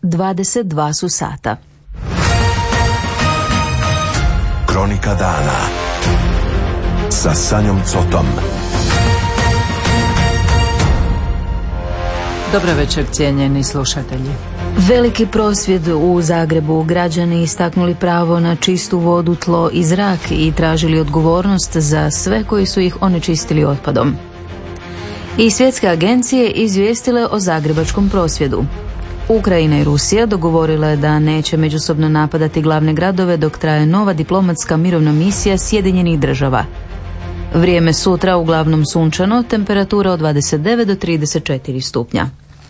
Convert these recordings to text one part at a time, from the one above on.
22 su sata. Kronika dana sa Sanjom Cotom. Dobar večer, cijenjeni slušatelji. Veliki prosvjed u Zagrebu. Građani istaknuli pravo na čistu vodu, tlo i zrak i tražili odgovornost za sve koji su ih onečistili otpadom. I svjetske agencije izvijestile o zagrebačkom prosvjedu. Ukrajina i Rusija dogovorile da neće međusobno napadati glavne gradove dok traje nova diplomatska mirovna misija Sjedinjenih država. Vrijeme sutra uglavnom sunčano, temperatura od 29 do 34 stupnja.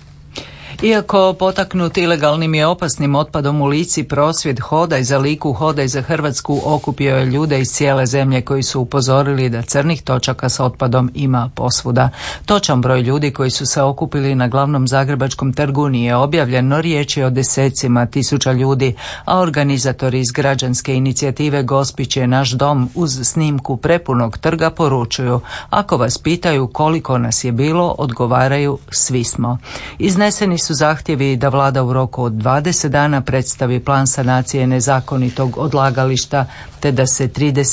Iako potaknut ilegalnim i opasnim otpadom u Lici, prosvjed Hodaj za Liku, Hodaj za Hrvatsku okupio je ljude iz cijele zemlje koji su upozorili da crnih točaka s otpadom ima posvuda. Točan broj ljudi koji su se okupili na glavnom zagrebačkom trgu nije objavljen, no riječ je o desecima tisuća ljudi, a organizatori iz građanske inicijative Gospić je naš dom uz snimku prepunog trga poručuju: ako vas pitaju koliko nas je bilo, odgovaraju svi smo. Izneseni su zahtjevi da vlada u roku od 20 dana predstavi plan sanacije nezakonitog odlagališta, te da se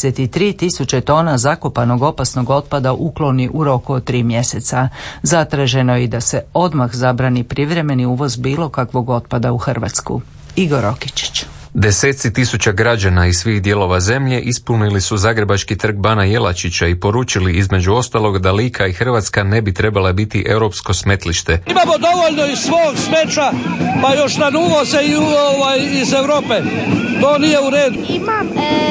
33.000 tona zakopanog opasnog otpada ukloni u roku od 3 mjeseca. Zatraženo je i da se odmah zabrani privremeni uvoz bilo kakvog otpada u Hrvatsku. Igor Rokičić. Deseci tisuća građana iz svih dijelova zemlje ispunili su zagrebački trg Bana Jelačića i poručili između ostalog da Lika i Hrvatska ne bi trebala biti europsko smetlište. Imamo dovoljno iz svog smeća, pa još na uvoze iz Europe. To nije u redu. Imam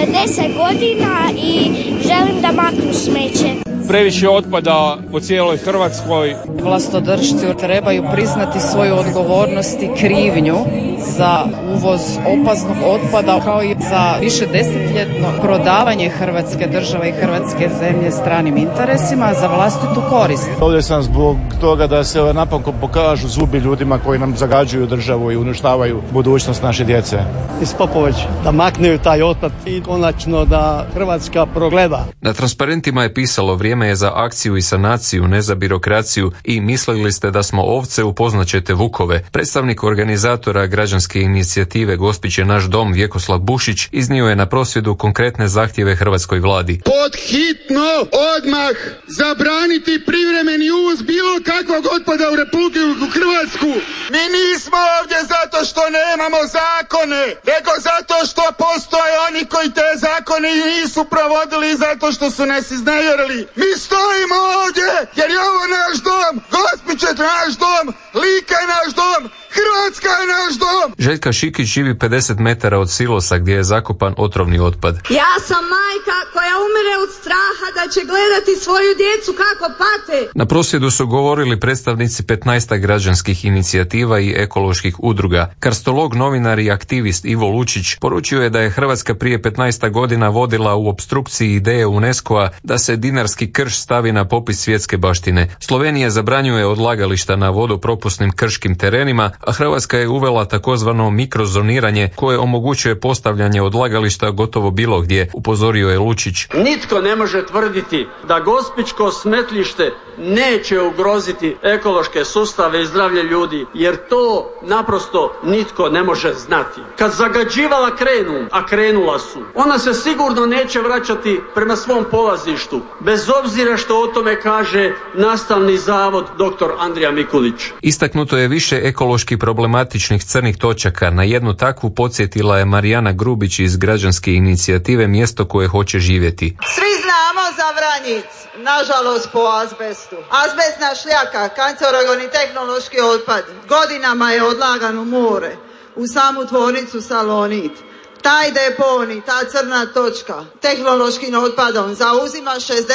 10 godina i želim da maknu smeće. Previše otpada po cijeloj Hrvatskoj. Vlastodršci trebaju priznati svoju odgovornost i krivnju za uvoz opasnog otpada, kao i za više desetljetno prodavanje Hrvatske države i Hrvatske zemlje stranim interesima za vlastitu korist. Ovdje sam zbog toga da se napokon pokažu zubi ljudima koji nam zagađuju državu i uništavaju budućnost naše djece. Iz Popović da makneju taj otpad i konačno da Hrvatska progleda. Na transparentima je pisalo: vrijeme je za akciju i sanaciju, ne za birokraciju, i mislili ste da smo ovce, upoznaćete vukove. Predstavnik organizatora građanske inicijative Gospić je naš dom, Vjekoslav Bušić, iznio je na prosvjedu konkretne zahtjeve hrvatskoj vladi. Pod hitno odmah zabraniti privremeni uvoz bilo kakvog otpada u Republiku Hrvatsku. Mi nismo ovdje zato što nemamo zakone, nego zato što postoje oni koji te zakone nisu provodili i zato što su nas iznevjerili. Mi stojimo ovdje jer je ovo naš dom, Gospić je naš dom, Lika je naš dom, Hrvatska je naš dom. Željka Šikić živi 50 metara od silosa gdje je zakopan otrovni otpad. Ja sam majka koja umire od straha da će gledati svoju djecu kako pate. Na prosvjedu su govorili predstavnici 15 građanskih inicijativa i ekoloških udruga. Karstolog, novinar i aktivist Ivo Lučić poručio je da je Hrvatska prije 15 godina vodila u opstrukciji ideje UNESCO-a da se dinarski krš stavi na popis svjetske baštine. Slovenija zabranjuje odlagališta na vodopropusnim krškim terenima, a Hrvatska je uvela takozvano mikrozoniranje koje omogućuje postavljanje odlagališta gotovo bilo gdje, upozorio je Lučić. Nitko ne može tvrditi da gospićko smetlište neće ugroziti ekološke sustave i zdravlje ljudi, jer to naprosto nitko ne može znati. Kad zagađivala krenu, a krenula su, ona se sigurno neće vraćati prema svom polazištu, bez obzira što o tome kaže Nastavni zavod dr. Andrija Mikulić. Istaknuto je više ekološki problematičnih crnih točaka. Na jednu takvu podsjetila je Marijana Grubić iz građanske inicijative Mjesto koje hoće živjeti. Svi znamo za Vranjic, nažalost po azbestu. Azbestna šljaka, kancerogeni tehnološki otpad, godinama je odlagan u more, u samu tvornicu Salonit. Taj deponij, ta crna točka, tehnološkim otpadom zauzima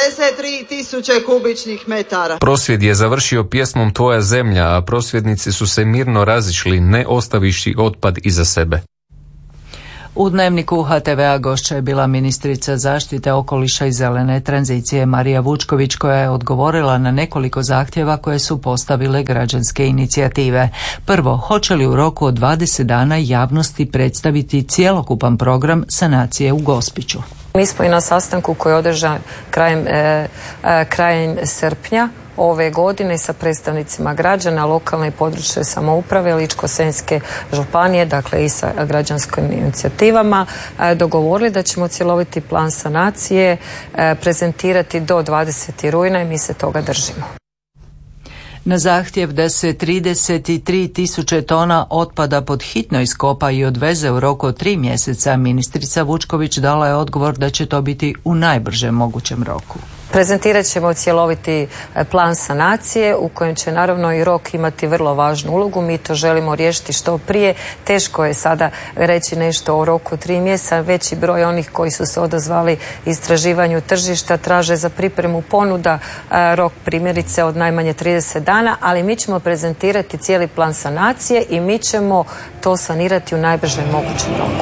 63.000 kubičnih metara. Prosvjed je završio pjesmom Tvoja zemlja, a prosvjednici su se mirno razišli, ne ostaviši otpad iza sebe. U Dnevniku HTV-a gošća je bila ministrica zaštite okoliša i zelene tranzicije Marija Vučković, koja je odgovorila na nekoliko zahtjeva koje su postavile građanske inicijative. Prvo, hoće li u roku od 20 dana javnosti predstaviti cjelokupan program sanacije u Gospiću? Mi smo i na sastanku koji je održan krajem srpnja ove godine sa predstavnicima građana, lokalne i područne samouprave Ličko-senjske županije, dakle i sa građanskim inicijativama, dogovorili da ćemo cjeloviti plan sanacije prezentirati do 20. rujna i mi se toga držimo. Na zahtjev da se 33 tisuće tona otpada pod hitno iskopa i odveze u roku od 3 mjeseca, ministrica Vučković dala je odgovor da će to biti u najbržem mogućem roku. Prezentirat ćemo cjeloviti plan sanacije u kojem će naravno i rok imati vrlo važnu ulogu. Mi to želimo riješiti što prije. Teško je sada reći nešto o roku 3 mjeseca. Veći broj onih koji su se odazvali istraživanju tržišta traže za pripremu ponuda rok primjerice od najmanje 30 dana, ali mi ćemo prezentirati cijeli plan sanacije i mi ćemo to sanirati u najbržem mogućem roku.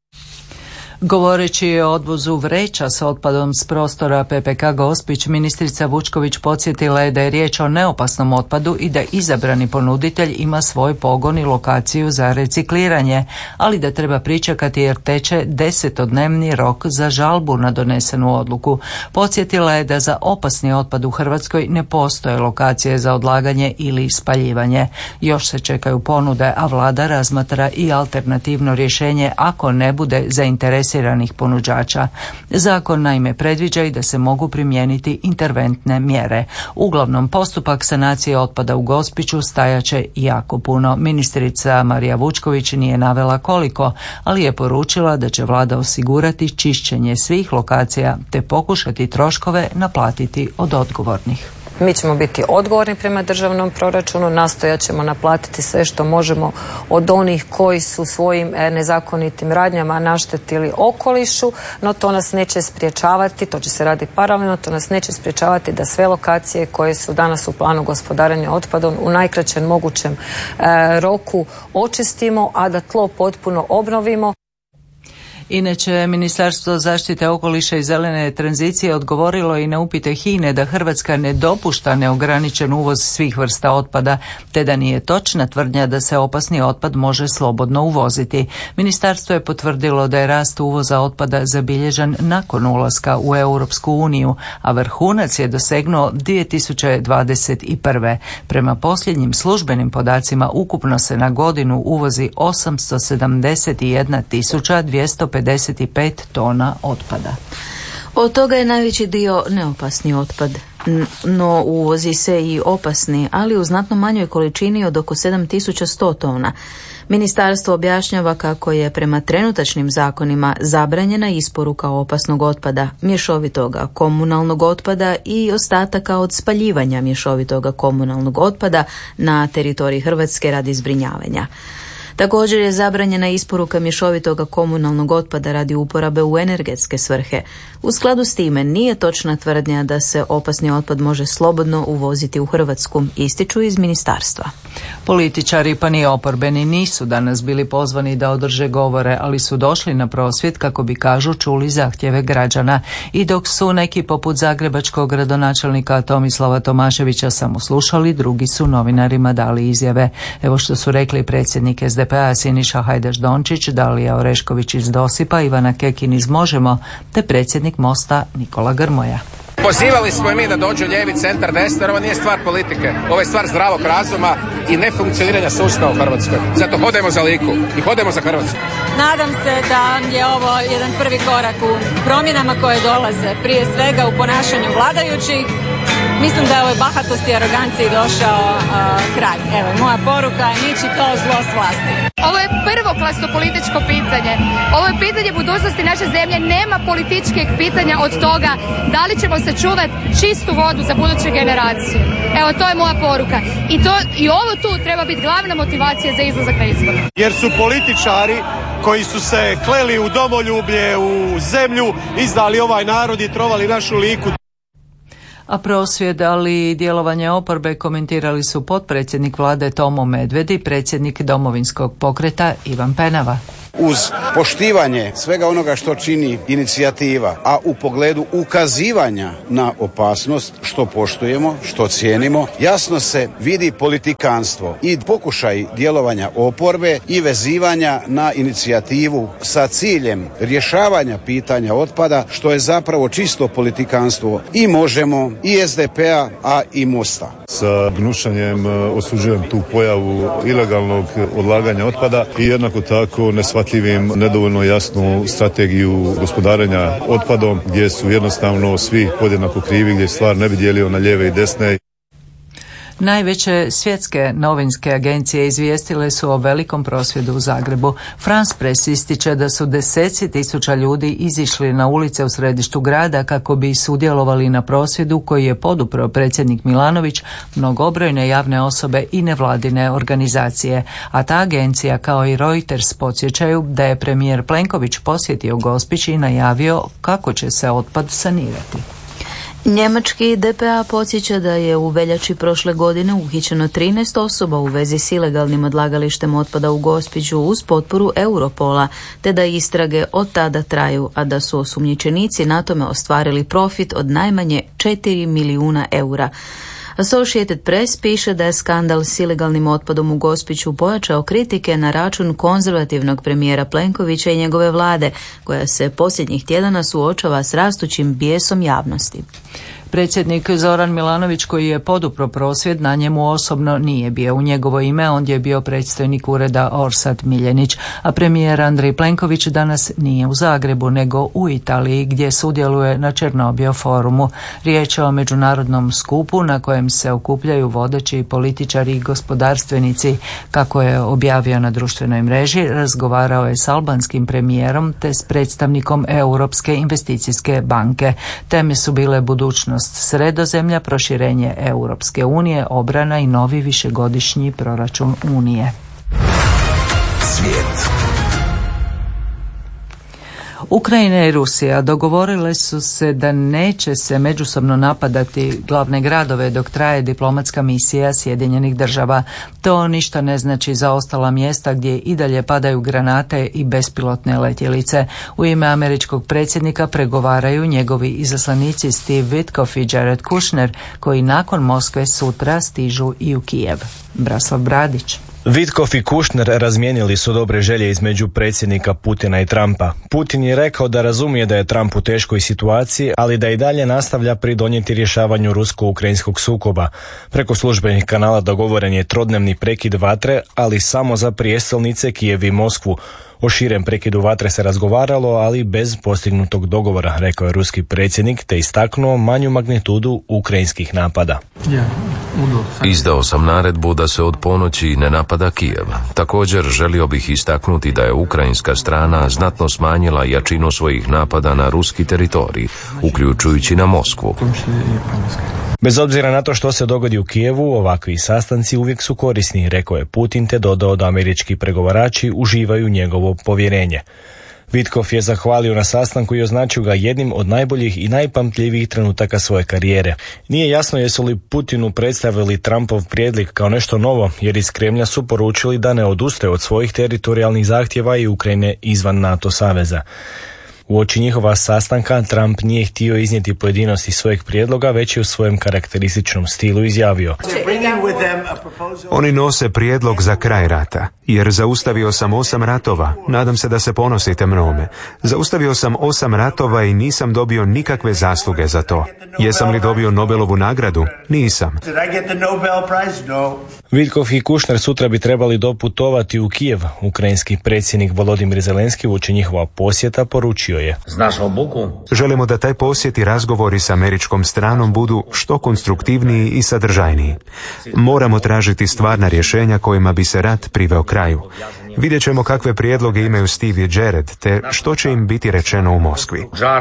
Govoreći o odvozu vreća s otpadom s prostora PPK Gospić, ministrica Vučković podsjetila je da je riječ o neopasnom otpadu i da izabrani ponuditelj ima svoj pogon i lokaciju za recikliranje, ali da treba pričekati jer teče 10-dnevni rok za žalbu na donesenu odluku. Podsjetila je da za opasni otpad u Hrvatskoj ne postoje lokacije za odlaganje ili spaljivanje. Još se čekaju ponude, a vlada razmatra i alternativno rješenje ako ne bude zainteresiranih ponuđača. Zakon naime predviđa i da se mogu primijeniti interventne mjere. Uglavnom, postupak sanacije otpada u Gospiću stajaće jako puno. Ministrica Marija Vučković nije navela koliko, ali je poručila da će vlada osigurati čišćenje svih lokacija te pokušati troškove naplatiti od odgovornih. Mi ćemo biti odgovorni prema državnom proračunu, nastojat ćemo naplatiti sve što možemo od onih koji su svojim nezakonitim radnjama naštetili okolišu, no to nas neće spriječavati, to će se raditi paralelno, to nas neće spriječavati da sve lokacije koje su danas u planu gospodarenja otpadom u najkraćem mogućem roku očistimo, a da tlo potpuno obnovimo. Inače, Ministarstvo zaštite okoliša i zelene tranzicije odgovorilo i na upite HINA-e da Hrvatska ne dopušta neograničen uvoz svih vrsta otpada, te da nije točna tvrdnja da se opasni otpad može slobodno uvoziti. Ministarstvo je potvrdilo da je rast uvoza otpada zabilježen nakon ulaska u Europsku uniju, a vrhunac je dosegnuo 2021. Prema posljednjim službenim podacima ukupno se na godinu uvozi 871.255 tona otpada. Od toga je najveći dio neopasni otpad, no uvozi se i opasni, ali u znatno manjoj količini od oko 7100 tona. Ministarstvo objašnjava kako je prema trenutačnim zakonima zabranjena isporuka opasnog otpada, mješovitoga komunalnog otpada i ostataka od spaljivanja mješovitoga komunalnog otpada na teritoriji Hrvatske radi zbrinjavanja. Također je zabranjena isporuka mješovitoga komunalnog otpada radi uporabe u energetske svrhe. U skladu s time nije točna tvrdnja da se opasni otpad može slobodno uvoziti u Hrvatsku, ističu iz ministarstva. Političari pa ni oporbeni nisu danas bili pozvani da održe govore, ali su došli na prosvjed kako bi, kažu, čuli zahtjeve građana. I dok su neki poput zagrebačkog gradonačelnika Tomislava Tomaševića samo slušali, drugi su novinarima dali izjave. Evo što su rekli predsjednik SDP-a Siniša Hajdaš-Dončić, Dalija Orešković iz Dosipa, Ivana Kekin iz Možemo, te predsjednik Mosta Nikola Grmoja. Pozivali smo i mi da dođu lijevi, centar, desno, jer ovo nije stvar politike. Ovo je stvar zdravog razuma i nefunkcioniranja sustava u Hrvatskoj. Zato hodajmo za Liku i hodajmo za Hrvatsku. Nadam se da je ovo jedan prvi korak u promjenama koje dolaze, prije svega u ponašanju vladajućih. Mislim da je ovoj bahatosti i aroganciji došao kraj. Evo, moja poruka je niči to zlo s vlasti. Ovo je prvoklasno političko pitanje. Ovo je pitanje budućnosti naše zemlje. Nema političkih pitanja od toga da li ćemo sačuvati čistu vodu za buduće generacije. Evo, to je moja poruka. I ovo tu treba biti glavna motivacija za izlazak na izbore. Jer su političari koji su se kleli u domoljublje, u zemlju, izdali ovaj narod i trovali našu Liku. A prosvjed, ali i djelovanje oporbe komentirali su potpredsjednik vlade Tomo Medved i predsjednik Domovinskog pokreta Ivan Penava. Uz poštivanje svega onoga što čini inicijativa, a u pogledu ukazivanja na opasnost, što poštujemo, što cijenimo, jasno se vidi politikanstvo i pokušaj djelovanja oporbe i vezivanja na inicijativu sa ciljem rješavanja pitanja otpada, što je zapravo čisto politikanstvo i Možemo, i SDP-a, a i Mosta. Sa gnušanjem osuđujem tu pojavu ilegalnog odlaganja otpada i jednako tako neshvatljivim nedovoljno jasnu strategiju gospodarenja otpadom, gdje su jednostavno svi podjednako krivi, gdje stvar ne bi dijelio na lijeve i desne. Najveće svjetske novinske agencije izvijestile su o velikom prosvjedu u Zagrebu. France Press ističe da su deseci tisuća ljudi izišli na ulice u središtu grada kako bi sudjelovali na prosvjedu koji je podupro predsjednik Milanović, mnogobrojne javne osobe i nevladine organizacije. A ta agencija kao i Reuters podsjećaju da je premijer Plenković posjetio Gospić i najavio kako će se otpad sanirati. Njemački DPA podsjeća da je u veljači prošle godine uhićeno 13 osoba u vezi s ilegalnim odlagalištem otpada u Gospiću uz potporu Europola, te da istrage od tada traju, a da su osumnjičenici na tome ostvarili profit od najmanje 4 milijuna eura. Associated Press piše da je skandal s ilegalnim otpadom u Gospiću pojačao kritike na račun konzervativnog premijera Plenkovića i njegove vlade, koja se posljednjih tjedana suočava s rastućim bijesom javnosti. Predsjednik Zoran Milanović, koji je podupro prosvjed, na njemu osobno nije bio. U njegovo ime ondje je bio predstojnik ureda Orsat Miljenić, a premijer Andrej Plenković danas nije u Zagrebu, nego u Italiji, gdje sudjeluje na Černobio forumu. Riječ je o međunarodnom skupu na kojem se okupljaju vodeći političari i gospodarstvenici. Kako je objavio na društvenoj mreži, razgovarao je s albanskim premijerom te s predstavnikom Europske investicijske banke. Teme su bile budućnost Sredozemlja, proširenje Europske unije, obrana i novi višegodišnji proračun Unije. Svijet. Ukrajina i Rusija dogovorile su se da neće se međusobno napadati glavne gradove dok traje diplomatska misija Sjedinjenih država. To ništa ne znači za ostala mjesta gdje i dalje padaju granate i bespilotne letjelice. U ime američkog predsjednika pregovaraju njegovi izaslanici Steve Witkoff i Jared Kushner, koji nakon Moskve sutra stižu i u Kijev. Braslav Bradić. Witkoff i Kushner razmijenili su dobre želje između predsjednika Putina i Trumpa. Putin je rekao da razumije da je Trump u teškoj situaciji, ali da i dalje nastavlja pridonijeti rješavanju rusko-ukrajinskog sukoba. Preko službenih kanala dogovoren je trodnevni prekid vatre, ali samo za prijestolnice Kijev i Moskvu. O širem prekidu vatre se razgovaralo, ali bez postignutog dogovora, rekao je ruski predsjednik, te istaknuo manju magnitudu ukrajinskih napada. Izdao sam naredbu da se od ponoći ne napada Kijev. Također želio bih istaknuti da je ukrajinska strana znatno smanjila jačinu svojih napada na ruski teritorij, uključujući na Moskvu. Bez obzira na to što se dogodi u Kijevu, ovakvi sastanci uvijek su korisni, rekao je Putin, te dodao da američki pregovarači uživaju njegovo povjerenje. Witkoff je zahvalio na sastanku i označio ga jednim od najboljih i najpamtljivijih trenutaka svoje karijere. Nije jasno jesu li Putinu predstavili Trumpov prijedlog kao nešto novo, jer iz Kremlja su poručili da ne odustaje od svojih teritorijalnih zahtjeva i Ukrajine izvan NATO saveza. Uoči njihova sastanka Trump nije htio iznijeti pojedinosti svojeg prijedloga, već je u svojem karakterističnom stilu izjavio: Oni nose prijedlog za kraj rata, jer zaustavio sam 8 ratova, nadam se da se ponosite mnome. Zaustavio sam 8 ratova i nisam dobio nikakve zasluge za to. Jesam li dobio Nobelovu nagradu? Nisam. Witkoff i Kushner sutra bi trebali doputovati u Kijev. Ukrajinski predsjednik Volodimir Zelenski uoči njihova posjeta poručio je: Želimo da taj posjet i razgovori s američkom stranom budu što konstruktivniji i sadržajniji. Moramo tražiti stvarna rješenja kojima bi se rat priveo kraju. Vidjet ćemo kakve prijedloge imaju Steve i Jared, te što će im biti rečeno u Moskvi.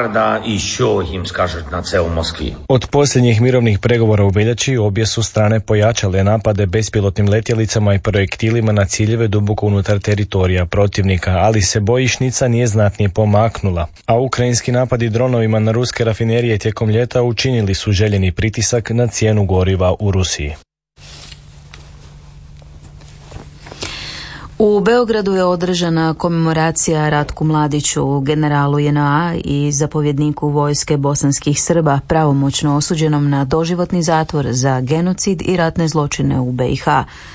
Od posljednjih mirovnih pregovora u veljači obje su strane pojačale napade bespilotnim letjelicama i projektilima na ciljeve duboko unutar teritorija protivnika, ali se bojišnica nije znatnije pomaknula. A ukrajinski napadi dronovima na ruske rafinerije tijekom ljeta učinili su željeni pritisak na cijenu goriva u Rusiji. U Beogradu je održana komemoracija Ratku Mladiću, generalu JNA i zapovjedniku vojske bosanskih Srba, pravomoćno osuđenom na doživotni zatvor za genocid i ratne zločine u BiH.